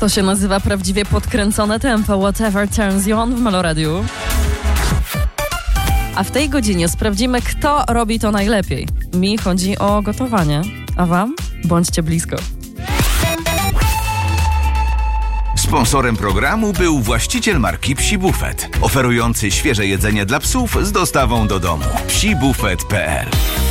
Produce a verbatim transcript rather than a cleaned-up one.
To się nazywa prawdziwie podkręcone tempo. Whatever turns you on w Meloradiu. A w tej godzinie sprawdzimy, kto robi to najlepiej. Mi chodzi o gotowanie, a wam? Bądźcie blisko. Sponsorem programu był właściciel marki Psi Buffet, oferujący świeże jedzenie dla psów z dostawą do domu. psi buffet kropka p l